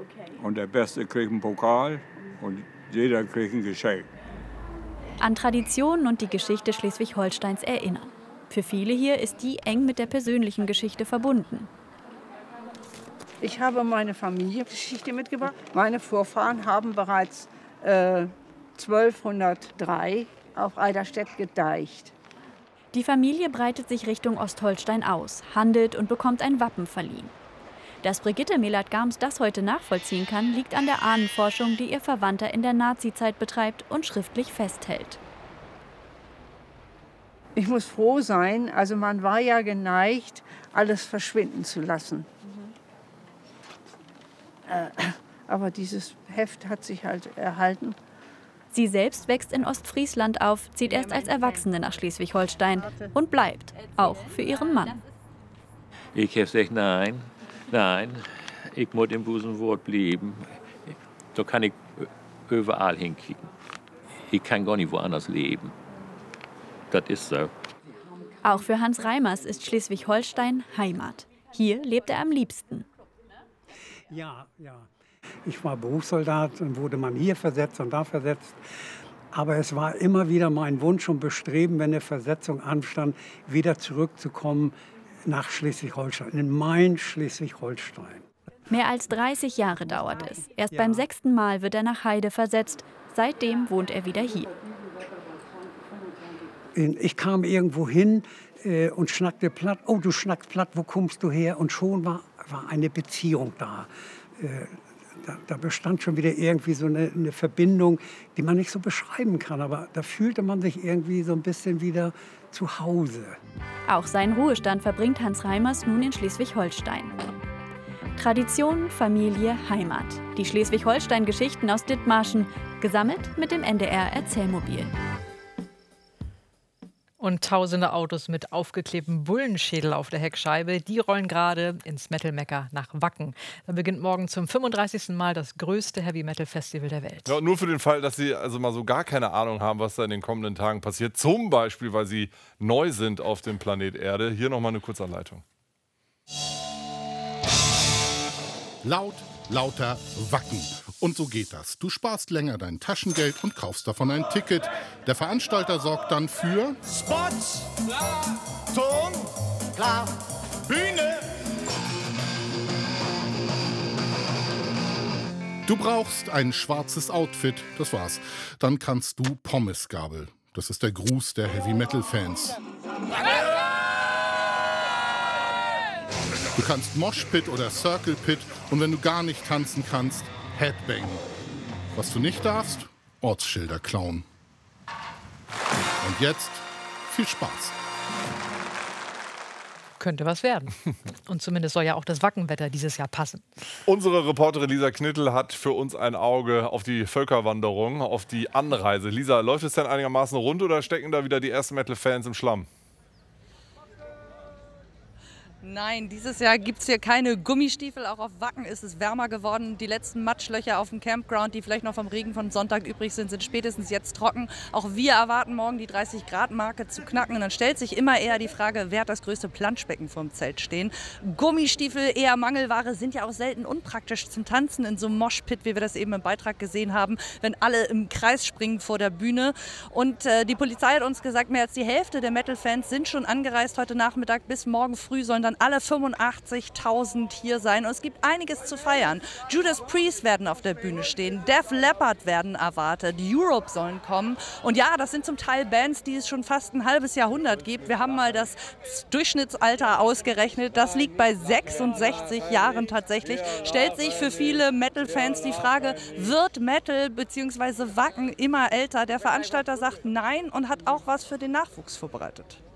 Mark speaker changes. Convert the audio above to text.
Speaker 1: Und der Beste kriegt einen Pokal und jeder kriegt ein Geschenk.
Speaker 2: An Traditionen und die Geschichte Schleswig-Holsteins erinnern. Für viele hier ist die eng mit der persönlichen Geschichte verbunden.
Speaker 3: Ich habe meine Familiengeschichte mitgebracht. Meine Vorfahren haben bereits 1203 auf Eiderstedt gedeicht.
Speaker 2: Die Familie breitet sich Richtung Ostholstein aus, handelt und bekommt ein Wappen verliehen. Dass Brigitte Mehlert-Garms das heute nachvollziehen kann, liegt an der Ahnenforschung, die ihr Verwandter in der Nazizeit betreibt und schriftlich festhält.
Speaker 3: Ich muss froh sein, also man war ja geneigt, alles verschwinden zu lassen. Aber dieses Heft hat sich halt erhalten.
Speaker 2: Sie selbst wächst in Ostfriesland auf, zieht erst als Erwachsene nach Schleswig-Holstein und bleibt, auch für ihren Mann.
Speaker 4: Ich habe gesagt, nein, ich muss im Busenwort bleiben. Da kann ich überall hinkriegen. Ich kann gar nicht woanders leben. Das ist so.
Speaker 2: Auch für Hans Reimers ist Schleswig-Holstein Heimat. Hier lebt er am liebsten.
Speaker 5: Ja. Ich war Berufssoldat und wurde man hier versetzt und da versetzt. Aber es war immer wieder mein Wunsch und Bestreben, wenn eine Versetzung anstand, wieder zurückzukommen nach Schleswig-Holstein, in mein Schleswig-Holstein.
Speaker 2: Mehr als 30 Jahre dauert es. Erst beim 6. Mal wird er nach Heide versetzt. Seitdem wohnt er wieder hier.
Speaker 5: Ich kam irgendwo hin und schnackte platt. Oh, du schnackst platt, wo kommst du her? Und schon war eine Beziehung da. Da bestand schon wieder irgendwie so eine Verbindung, die man nicht so beschreiben kann. Aber da fühlte man sich irgendwie so ein bisschen wieder zu Hause.
Speaker 2: Auch seinen Ruhestand verbringt Hans Reimers nun in Schleswig-Holstein. Tradition, Familie, Heimat. Die Schleswig-Holstein-Geschichten aus Dithmarschen, gesammelt mit dem NDR-Erzählmobil.
Speaker 6: Und tausende Autos mit aufgeklebtem Bullenschädel auf der Heckscheibe, die rollen gerade ins Metal-Mekka nach Wacken. Da beginnt morgen zum 35. Mal das größte Heavy-Metal-Festival der Welt.
Speaker 7: Ja, nur für den Fall, dass Sie also mal so gar keine Ahnung haben, was da in den kommenden Tagen passiert. Zum Beispiel, weil Sie neu sind auf dem Planet Erde. Hier nochmal eine Kurzanleitung.
Speaker 8: Laut, lauter, Wacken. Und so geht das. Du sparst länger dein Taschengeld und kaufst davon ein Ticket. Der Veranstalter sorgt dann für
Speaker 9: Spots, klar, Ton, klar, Bühne.
Speaker 8: Du brauchst ein schwarzes Outfit, das war's. Dann kannst du Pommesgabel. Das ist der Gruß der Heavy-Metal-Fans. Du kannst Moshpit oder Circle Pit und wenn du gar nicht tanzen kannst, Headbang. Was du nicht darfst, Ortsschilder klauen. Und jetzt viel Spaß.
Speaker 6: Könnte was werden. Und zumindest soll ja auch das Wackenwetter dieses Jahr passen.
Speaker 7: Unsere Reporterin Lisa Knittel hat für uns ein Auge auf die Völkerwanderung, auf die Anreise. Lisa, läuft es denn einigermaßen rund oder stecken da wieder die ersten Metal-Fans im Schlamm?
Speaker 10: Nein, dieses Jahr gibt es hier keine Gummistiefel. Auch auf Wacken ist es wärmer geworden. Die letzten Matschlöcher auf dem Campground, die vielleicht noch vom Regen von Sonntag übrig sind, sind spätestens jetzt trocken. Auch wir erwarten morgen die 30-Grad-Marke zu knacken. Und dann stellt sich immer eher die Frage, wer hat das größte Planschbecken vorm Zelt stehen. Gummistiefel, eher Mangelware, sind ja auch selten unpraktisch zum Tanzen in so einem Moshpit, wie wir das eben im Beitrag gesehen haben, wenn alle im Kreis springen vor der Bühne. Und die Polizei hat uns gesagt, mehr als die Hälfte der Metal-Fans sind schon angereist heute Nachmittag. Bis morgen früh sollen dann alle 85.000 hier sein. Und es gibt einiges zu feiern. Judas Priest werden auf der Bühne stehen, Def Leppard werden erwartet, Europe sollen kommen. Und ja, das sind zum Teil Bands, die es schon fast ein halbes Jahrhundert gibt. Wir haben mal das Durchschnittsalter ausgerechnet. Das liegt bei 66 Jahren tatsächlich. Stellt sich für viele Metal-Fans die Frage, wird Metal bzw. Wacken immer älter? Der Veranstalter sagt nein und hat auch was für den Nachwuchs vorbereitet.